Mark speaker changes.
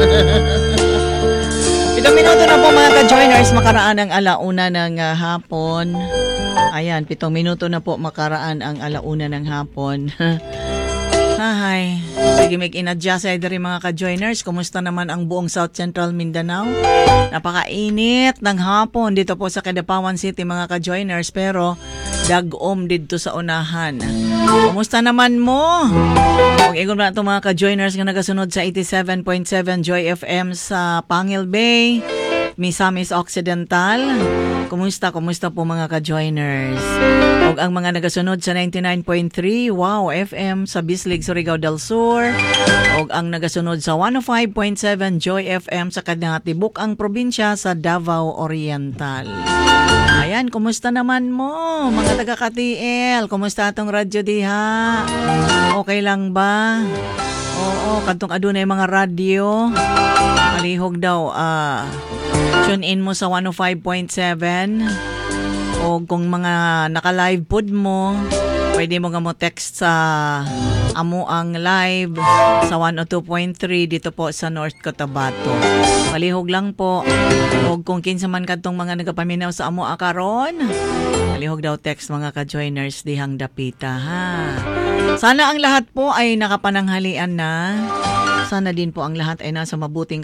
Speaker 1: Pitong minuto na po mga ka-joiners, makaraan ang alauna ng hapon. Ayan, 7 minuto na po makaraan ang alauna ng hapon. Hi. Sige, mag-in-adjust ay dari mga ka-joiners. Kumusta naman ang buong South Central Mindanao? Napakainit ng hapon dito po sa Kidapawan City mga ka-joiners, pero dagom dito sa unahan. Kumusta naman mo? Kung igon na ito mga ka-joiners nga nagasunod sa 87.7 Joy FM sa Pangil Bay, Misamis Occidental. Kumusta po mga ka-joiners? O ang mga nagasunod sa 99.3 Wow FM sa Bislig, Surigao del Sur. O ang nagasunod sa 105.7 Joy FM sa Tibok ang probinsya sa Davao Oriental. Ayan, kumusta naman mo mga taga-KTL? Kumusta atong radyo diha? Okay lang ba? Oo, kantong adunay mga radyo. Malihog daw, tune in mo sa 105.7. O kung mga naka-live pod mo, pwede mo nga mo text sa amo ang live sa 102.3 dito po sa North Cotabato. Malihog lang po. O kung kinsa man kadtong mga nagapaminaw sa amo akaron, malihog daw text mga ka-joiners dihang dapita ha. Sana ang lahat po ay nakapananghalian na. Sana din po ang lahat ay nasa mabuting